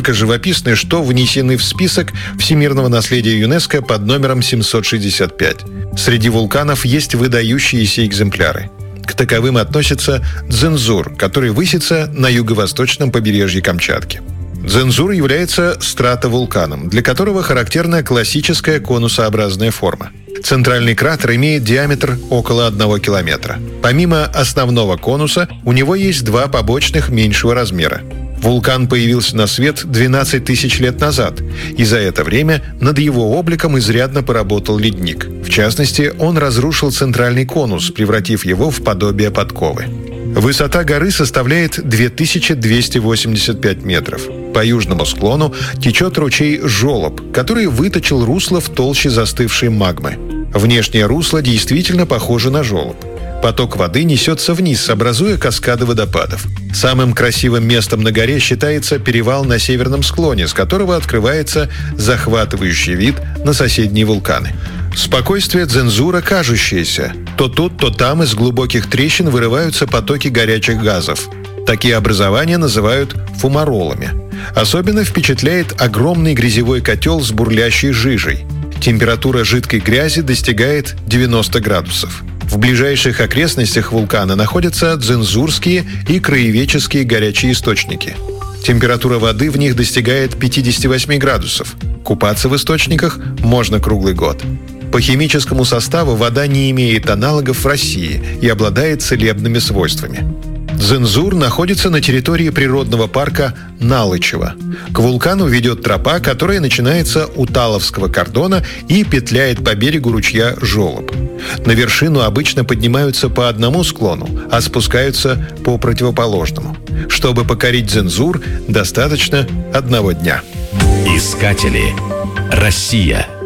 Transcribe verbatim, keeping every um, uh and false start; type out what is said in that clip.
живописны, что внесены в список всемирного наследия ЮНЕСКО под номером семьсот шестьдесят пять. Среди вулканов есть выдающиеся экземпляры. К таковым относится Дзензур, который высится на юго-восточном побережье Камчатки. Дзензур является стратовулканом, для которого характерна классическая конусообразная форма. Центральный кратер имеет диаметр около одного километра. Помимо основного конуса, у него есть два побочных меньшего размера. Вулкан появился на свет двенадцать тысяч лет назад, и за это время над его обликом изрядно поработал ледник. В частности, он разрушил центральный конус, превратив его в подобие подковы. Высота горы составляет две тысячи двести восемьдесят пять метров. По южному склону течет ручей Жолоб, который выточил русло в толще застывшей магмы. Внешнее русло действительно похоже на желоб. Поток воды несется вниз, образуя каскады водопадов. Самым красивым местом на горе считается перевал на северном склоне, с которого открывается захватывающий вид на соседние вулканы. Спокойствие Дзензура кажущееся. То тут, то там из глубоких трещин вырываются потоки горячих газов. Такие образования называют фумаролами. Особенно впечатляет огромный грязевой котел с бурлящей жижей. Температура жидкой грязи достигает девяноста градусов. В ближайших окрестностях вулкана находятся дзензурские и краеведческие горячие источники. Температура воды в них достигает пятидесяти восьми градусов. Купаться в источниках можно круглый год. По химическому составу вода не имеет аналогов в России и обладает целебными свойствами. Дзензур находится на территории природного парка Налычево. К вулкану ведет тропа, которая начинается у Таловского кордона и петляет по берегу ручья Жолоб. На вершину обычно поднимаются по одному склону, а спускаются по противоположному. Чтобы покорить Дзензур, достаточно одного дня. Искатели. Россия.